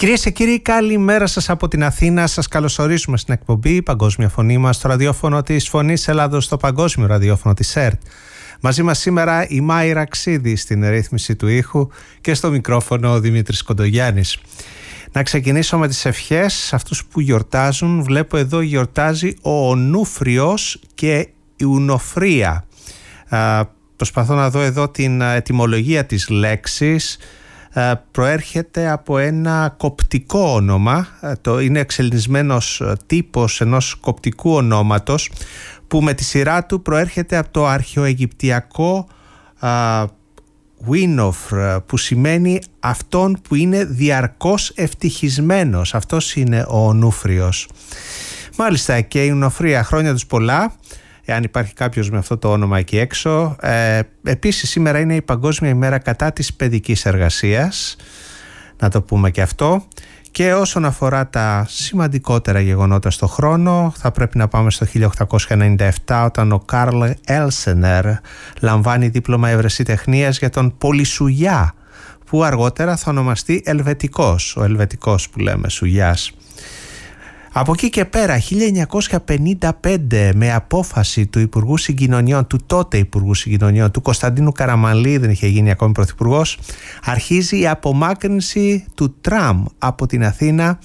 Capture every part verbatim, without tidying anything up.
Κυρίες και κύριοι, καλημέρα σας από την Αθήνα. Σας καλωσορίζουμε στην εκπομπή Παγκόσμια Φωνή μας στο ραδιόφωνο της Φωνής Ελλάδος, στο παγκόσμιο ραδιόφωνο της ΕΡΤ. Μαζί μας σήμερα η Μάη Ραξίδη στην ρύθμιση του ήχου και στο μικρόφωνο ο Δημήτρης Κοντογιάννης. Να ξεκινήσω με τις ευχές σε αυτούς που γιορτάζουν. Βλέπω εδώ γιορτάζει ο Ονούφριος και η Ουνοφρία. Α, προσπαθώ να δω εδώ την ετυμολογία της λέξης. Προέρχεται από ένα κοπτικό όνομα, το είναι εξελινισμένος τύπος ενός κοπτικού ονόματος που με τη σειρά του προέρχεται από το αρχαιοαιγυπτιακό Winofr, που σημαίνει αυτόν που είναι διαρκώς ευτυχισμένος. Αυτός είναι ο Ονούφριος. Μάλιστα, και η Ουνοφρία, χρόνια τους πολλά, εάν υπάρχει κάποιος με αυτό το όνομα εκεί έξω. Ε, επίσης σήμερα είναι η Παγκόσμια ημέρα κατά της παιδικής εργασίας, να το πούμε και αυτό. Και όσον αφορά τα σημαντικότερα γεγονότα στο χρόνο, θα πρέπει να πάμε στο χίλια οκτακόσια ενενήντα επτά, όταν ο Καρλ Έλσενερ λαμβάνει δίπλωμα ευρεσιτεχνίας για τον πολυσουγιά, που αργότερα θα ονομαστεί Ελβετικός, ο Ελβετικός που λέμε σουγιάς. Από εκεί και πέρα, χίλια εννιακόσια πενήντα πέντε, με απόφαση του Υπουργού Συγκοινωνιών, του τότε Υπουργού Συγκοινωνιών, του Κωνσταντίνου Καραμανλή, δεν είχε γίνει ακόμη πρωθυπουργός, αρχίζει η απομάκρυνση του τραμ από την Αθήνα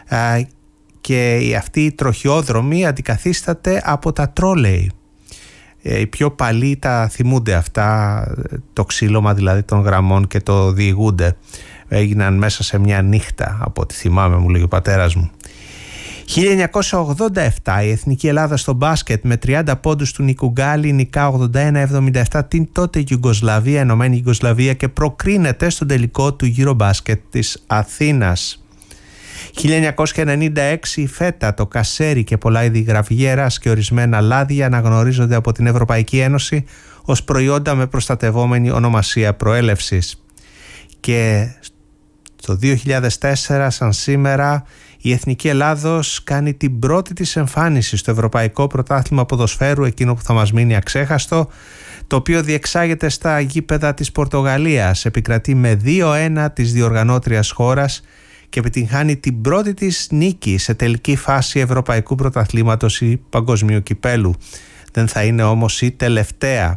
και αυτή η τροχιόδρομη αντικαθίσταται από τα τρόλεϊ. Οι πιο παλιοί τα θυμούνται αυτά, το ξύλωμα δηλαδή των γραμμών, και το διηγούνται. Έγιναν μέσα σε μια νύχτα, από ό,τι θυμάμαι, μου λέει ο πατέρας μου. χίλια εννιακόσια ογδόντα επτά, η Εθνική Ελλάδα στο μπάσκετ με τριάντα πόντους του Νικουγκάλη νικά ογδόντα ένα εβδομήντα επτά την τότε Ιουγκοσλαβία, Ενωμένη Ιουγκοσλαβία, και προκρίνεται στον τελικό του Eurobasket της Αθήνας. χίλια εννιακόσια ενενήντα έξι, η φέτα, το κασέρι και πολλά είδη γραβιέρας και ορισμένα λάδια αναγνωρίζονται από την Ευρωπαϊκή Ένωση ως προϊόντα με προστατευόμενη ονομασία προέλευσης. Και το δύο χιλιάδες τέσσερα, σαν σήμερα, η Εθνική Ελλάδος κάνει την πρώτη της εμφάνιση στο Ευρωπαϊκό Πρωτάθλημα Ποδοσφαίρου, εκείνο που θα μας μείνει αξέχαστο, το οποίο διεξάγεται στα γήπεδα της Πορτογαλίας. Επικρατεί με δύο ένα της διοργανώτριας χώρας και επιτυγχάνει την πρώτη της νίκη σε τελική φάση Ευρωπαϊκού Πρωταθλήματος ή Παγκοσμίου Κυπέλου. Δεν θα είναι όμως η τελευταία.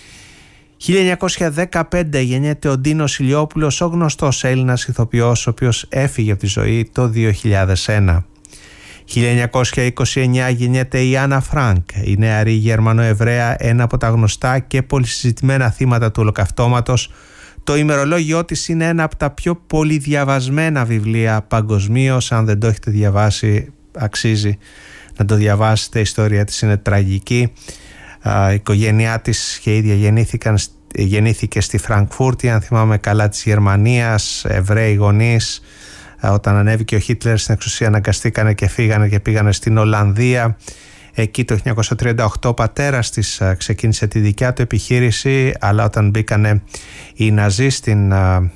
χίλια εννιακόσια δεκαπέντε γεννιέται ο Ντίνος Ηλιόπουλος, ο γνωστός Έλληνας ηθοποιός, ο οποίος έφυγε από τη ζωή το δύο χιλιάδες ένα. χίλια εννιακόσια είκοσι εννιά γεννιέται η Άννα Φρανκ, η νεαρή Γερμανοεβραία, ένα από τα γνωστά και πολυσυζητημένα θύματα του ολοκαυτώματος. Το ημερολόγιό της είναι ένα από τα πιο πολυδιαβασμένα βιβλία παγκοσμίως. Αν δεν το έχετε διαβάσει, αξίζει να το διαβάσετε. Η ιστορία της είναι τραγική. Η οικογένειά της και η ίδια γεννήθηκαν, γεννήθηκε στη Φραγκφούρτη, αν θυμάμαι καλά, της Γερμανίας, Εβραίοι γονείς. Όταν ανέβηκε ο Χίτλερ στην εξουσία, αναγκαστήκανε και φύγανε και πήγανε στην Ολλανδία. Εκεί το χίλια εννιακόσια τριάντα οκτώ ο πατέρας της ξεκίνησε τη δικιά του επιχείρηση, αλλά όταν μπήκανε οι Ναζί στην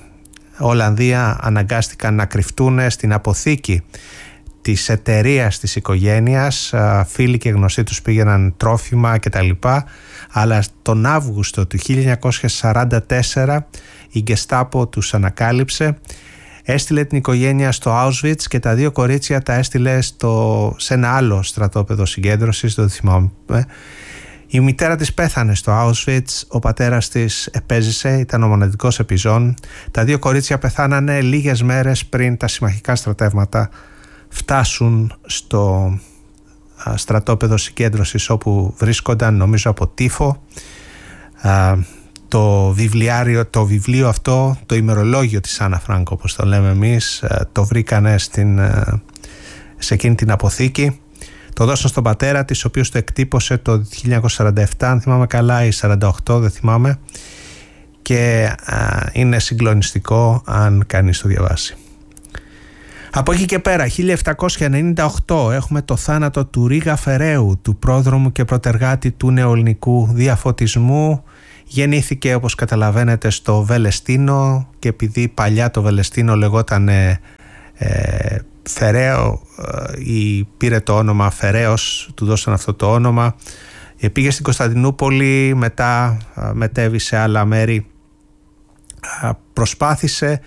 Ολλανδία αναγκάστηκαν να κρυφτούν στην αποθήκη της εταιρείας της οικογένειας. Φίλοι και γνωστοί τους πήγαιναν τρόφιμα κτλ. Αλλά τον Αύγουστο του χίλια εννιακόσια σαράντα τέσσερα η Γκεστάπο τους ανακάλυψε, έστειλε την οικογένεια στο Auschwitz και τα δύο κορίτσια τα έστειλε στο, σε ένα άλλο στρατόπεδο συγκέντρωσης, δεν θυμάμαι. Η μητέρα της πέθανε στο Auschwitz, ο πατέρας της επέζησε, ήταν ο μοναδικός επιζών. Τα δύο κορίτσια πεθάνανε λίγες μέρες πριν τα συμμαχικά στρατεύματα φτάσουν στο στρατόπεδο συγκέντρωσης όπου βρίσκονταν, νομίζω από τύφο. Το βιβλιάριο, το βιβλίο αυτό, το ημερολόγιο της Άννα Φρανκ, όπως το λέμε εμείς, το βρήκανε στην, σε εκείνη την αποθήκη. Το δώσαν στον πατέρα της, ο οποίος το εκτύπωσε το χίλια εννιακόσια σαράντα επτά, αν θυμάμαι καλά, ή σαράντα οκτώ, δεν θυμάμαι. Και α, είναι συγκλονιστικό αν κανείς το διαβάσει. Από εκεί και πέρα, χίλια επτακόσια ενενήντα οκτώ, έχουμε το θάνατο του Ρίγα Φεραίου, του πρόδρομου και πρωτεργάτη του νεοελληνικού διαφωτισμού. Γεννήθηκε, όπως καταλαβαίνετε, στο Βελεστίνο, και επειδή παλιά το Βελεστίνο λεγόταν ε, ε, Φεραίο, ε, ή πήρε το όνομα Φεραίος, του δώσαν αυτό το όνομα. Ε, πήγε στην Κωνσταντινούπολη, μετά ε, μετέβη σε άλλα μέρη. Ε, προσπάθησε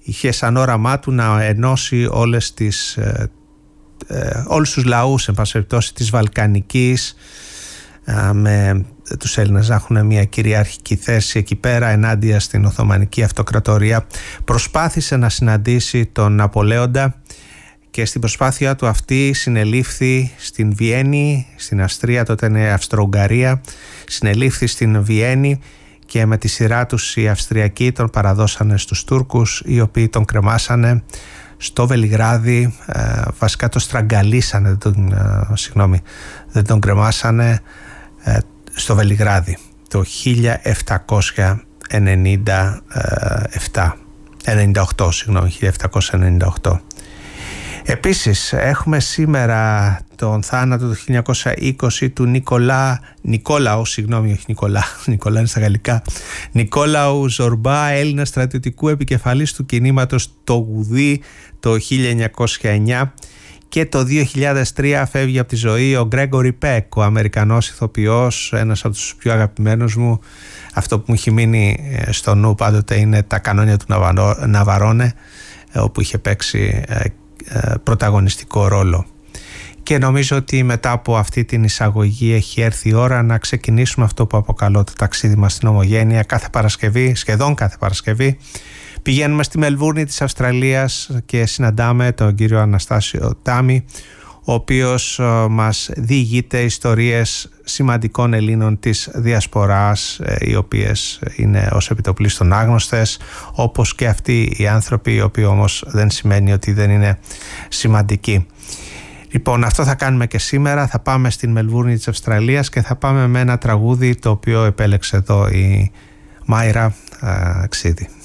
είχε σαν όραμά του να ενώσει όλες τις, ε, ε, όλους τους λαούς, εν πάση περιπτώσει, της Βαλκανικής, ε, με τους Έλληνες να έχουν μια κυριαρχική θέση εκεί πέρα ενάντια στην Οθωμανική Αυτοκρατορία. Προσπάθησε να συναντήσει τον Ναπολέοντα και στην προσπάθειά του αυτή συνελήφθη στην Βιέννη, στην Αυστρία, τότε είναι Αυστρο-Ουγγαρία, συνελήφθη στην Βιέννη και με τη σειρά τους οι Αυστριακοί τον παραδώσανε στους Τούρκους, οι οποίοι τον κρεμάσανε στο Βελιγράδι, ε, βασικά το στραγγαλίσανε, δεν τον, ε, συγγνώμη, δεν τον κρεμάσανε, ε, στο Βελιγράδι το χίλια επτακόσια ενενήντα επτά, ενενήντα οκτώ, συγγνώμη, χίλια επτακόσια ενενήντα οκτώ. Επίσης έχουμε σήμερα τον θάνατο το χίλια εννιακόσια είκοσι του Νικολά, Νικόλαου, συγγνώμη, όχι Νικολά, Νικολά είναι στα γαλλικά, Νικόλαου Ζορμπά, Έλληνα στρατιωτικού επικεφαλής του κινήματος το Γουδί το χίλια εννιακόσια εννιά, και το δύο χιλιάδες τρία φεύγει από τη ζωή ο Γκρέγκορι Πεκ, ο Αμερικανός ηθοποιός, ένας από τους πιο αγαπημένους μου. Αυτό που μου έχει μείνει στο νου πάντοτε είναι τα κανόνια του Ναβαρόνε, όπου είχε παίξει πρωταγωνιστικό ρόλο. Και νομίζω ότι μετά από αυτή την εισαγωγή έχει έρθει η ώρα να ξεκινήσουμε αυτό που αποκαλώ το ταξίδι μας στην Ομογένεια. Κάθε Παρασκευή, σχεδόν κάθε Παρασκευή, πηγαίνουμε στη Μελβούρνη της Αυστραλίας και συναντάμε τον κύριο Αναστάσιο Τάμι, ο οποίος μας διηγείται ιστορίες σημαντικών Ελλήνων της Διασποράς, οι οποίες είναι ως επιτοπλίστων άγνωστες, όπως και αυτοί οι άνθρωποι, οι οποίοι όμως δεν σημαίνει ότι δεν είναι σημαντικοί. Λοιπόν, αυτό θα κάνουμε και σήμερα. Θα πάμε στην Μελβούρνη της Αυστραλίας και θα πάμε με ένα τραγούδι το οποίο επέλεξε εδώ η Μάιρα Αξίδη.